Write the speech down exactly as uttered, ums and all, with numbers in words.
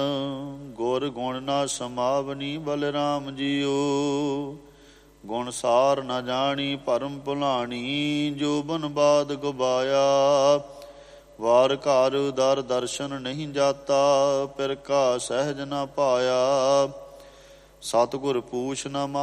ਗੁਰ ਗੁਣ ਨਾ ਸਮਾਵਨੀ ਬਲਰਾਮ ਜੀਓ। ਗੁਣ ਸਾਰ ਨ ਜਾਣੀ ਭਰਮ ਭੁਲਾਣੀ, ਜੋ ਬਨ ਬਾਦ ਗਵਾਇਆ। ਵਾਰ ਘਰ ਦਰ ਦਰਸ਼ਨ ਨਹੀਂ ਜਾਤਾ, ਪਿਰ ਕਾ ਸਹਿਜ ਨ ਪਾਇਆ। ਸਤਿਗੁਰ ਪੂਛ ਨ